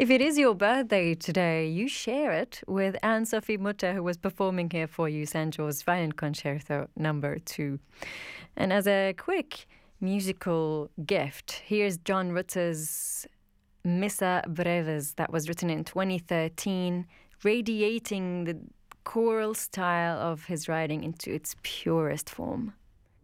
If it is your birthday today, you share it with Anne-Sophie Mutter, who was performing here for you Sancho's Violin Concerto number 2. And as a quick musical gift, here's John Rutter's Missa Brevis that was written in 2013, radiating the choral style of his writing into its purest form.